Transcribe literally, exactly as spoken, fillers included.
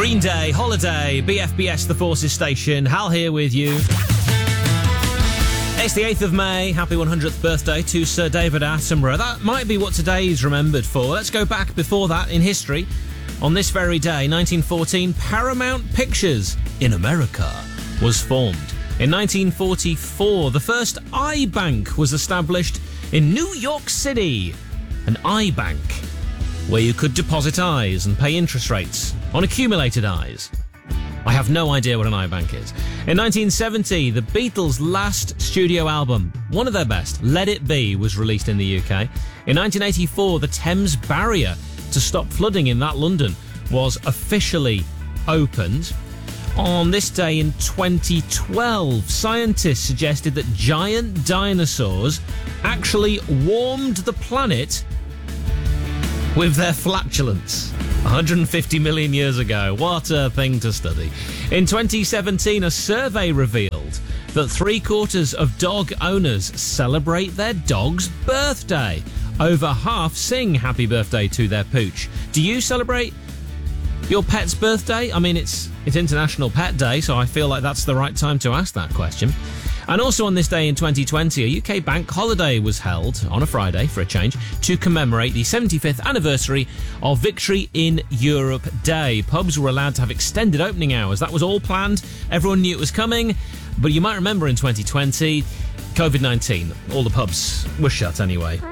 Green Day, Holiday, B F B S The Forces Station. Hal here with you. It's the eighth of May. Happy one hundredth birthday to Sir David Attenborough. That might be what today is remembered for. Let's go back before that in history. On this very day, nineteen fourteen, Paramount Pictures in America was formed. In nineteen forty-four, the first iBank was established in New York City. An iBank, where you could deposit I's and pay interest rates on accumulated I's. I have no idea what an iBank is. In nineteen seventy, the Beatles' last studio album, one of their best, Let It Be, was released in the U K. In nineteen eighty-four, the Thames Barrier to stop flooding in that London was officially opened. On this day in twenty twelve, scientists suggested that giant dinosaurs actually warmed the planet with their flatulence one hundred fifty million years ago. What a thing to study. In twenty seventeen, a survey revealed that three quarters of dog owners celebrate their dog's birthday. Over half sing happy birthday to their pooch. Do you celebrate your pet's birthday? I mean, it's it's International Pet Day, so I feel like that's the right time to ask that question. And also on this day in twenty twenty, a U K bank holiday was held on a Friday, for a change, to commemorate the seventy-fifth anniversary of Victory in Europe Day. Pubs were allowed to have extended opening hours. That was all planned. Everyone knew it was coming. But you might remember in twenty twenty, covid nineteen, all the pubs were shut anyway.